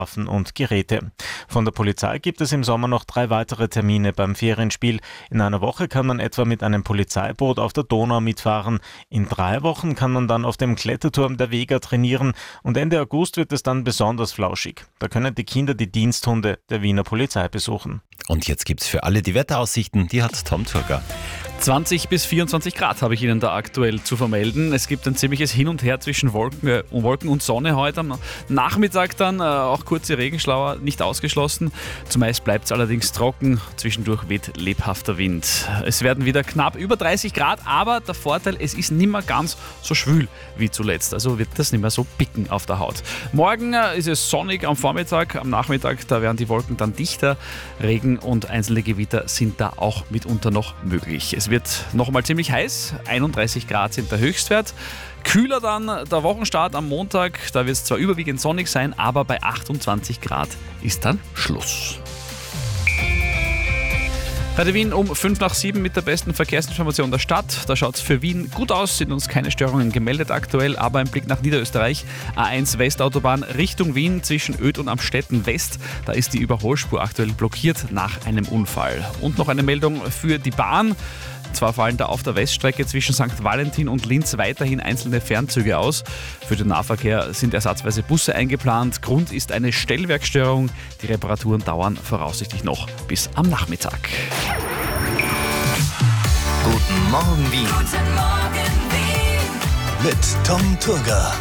Waffen und Geräte. Von der Polizei gibt es im Sommer noch 3 weitere Termine beim Ferienspiel. In einer Woche kann man etwa mit einem Polizeiboot auf der Donau mitfahren. In 3 Wochen kann man dann auf dem Kletterturm der Vega trainieren und Ende August wird es dann besonders flauschig. Da können die Kinder die Diensthunde der Wiener Polizei besuchen. Und jetzt gibt's für alle die Wetteraussichten, die hat Tom Turger. 20 bis 24 Grad habe ich Ihnen da aktuell zu vermelden. Es gibt ein ziemliches Hin und Her zwischen Wolken und Sonne heute. Am Nachmittag dann auch kurze Regenschauer, nicht ausgeschlossen. Zumeist bleibt es allerdings trocken. Zwischendurch weht lebhafter Wind. Es werden wieder knapp über 30 Grad, aber der Vorteil, es ist nicht mehr ganz so schwül wie zuletzt. Also wird das nicht mehr so picken auf der Haut. Morgen ist es sonnig am Vormittag, am Nachmittag, da werden die Wolken dann dichter. Regen und einzelne Gewitter sind da auch mitunter noch möglich. Es wird nochmal ziemlich heiß, 31 Grad sind der Höchstwert. Kühler dann der Wochenstart am Montag, da wird es zwar überwiegend sonnig sein, aber bei 28 Grad ist dann Schluss. Radio Wien um 6:55 mit der besten Verkehrsinformation der Stadt. Da schaut es für Wien gut aus, sind uns keine Störungen gemeldet aktuell, aber ein Blick nach Niederösterreich. A1 Westautobahn Richtung Wien zwischen Öd und Amstetten West. Da ist die Überholspur aktuell blockiert nach einem Unfall. Und noch eine Meldung für die Bahn. Zwar fallen da auf der Weststrecke zwischen St. Valentin und Linz weiterhin einzelne Fernzüge aus. Für den Nahverkehr sind ersatzweise Busse eingeplant. Grund ist eine Stellwerkstörung. Die Reparaturen dauern voraussichtlich noch bis am Nachmittag. Guten Morgen Wien. Guten Morgen Wien. Mit Tom Turger.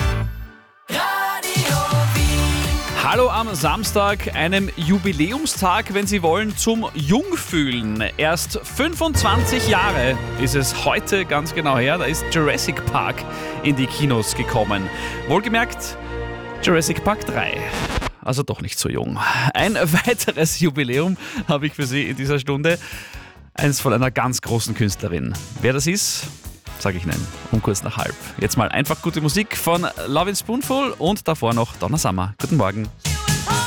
Hallo am Samstag, einem Jubiläumstag, wenn Sie wollen, zum Jungfühlen. Erst 25 Jahre ist es heute ganz genau her, da ist Jurassic Park in die Kinos gekommen. Wohlgemerkt, Jurassic Park 3. Also doch nicht so jung. Ein weiteres Jubiläum habe ich für Sie in dieser Stunde. Eins von einer ganz großen Künstlerin. Wer das ist, sage ich Ihnen um kurz nach halb. Jetzt mal einfach gute Musik von Lovin' Spoonful und davor noch Donna Summer. Guten Morgen.